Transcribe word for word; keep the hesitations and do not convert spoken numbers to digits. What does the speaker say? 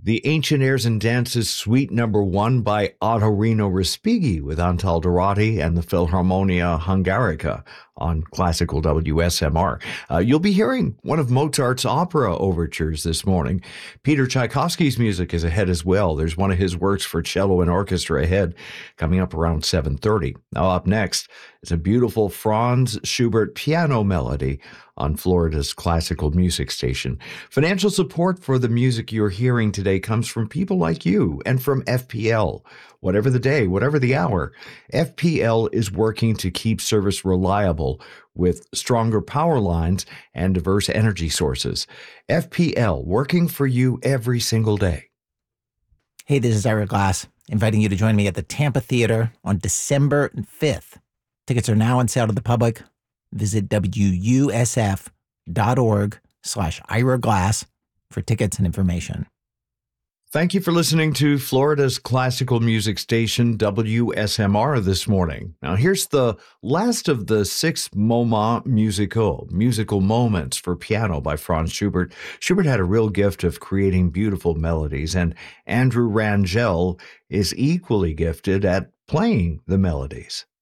The Ancient Airs and Dances Suite Number One by Ottorino Respighi with Antal Dorati and the Philharmonia Hungarica on Classical W S M R. Uh, you'll be hearing one of Mozart's opera overtures this morning. Peter Tchaikovsky's music is ahead as well. There's one of his works for cello and orchestra ahead, coming up around seven thirty. Now up next is a beautiful Franz Schubert piano melody on Florida's classical music station. Financial support for the music you're hearing today comes from people like you and from F P L. Whatever the day, whatever the hour, F P L is working to keep service reliable with stronger power lines and diverse energy sources. F P L, working for you every single day. Hey, this is Ira Glass, inviting you to join me at the Tampa Theater on December fifth. Tickets are now on sale to the public. Visit W U S F dot org slash Ira Glass for tickets and information. Thank you for listening to Florida's classical music station, W S M R, this morning. Now, here's the last of the six moments musicaux, musical moments for piano by Franz Schubert. Schubert had a real gift of creating beautiful melodies, and Andrew Rangel is equally gifted at playing the melodies.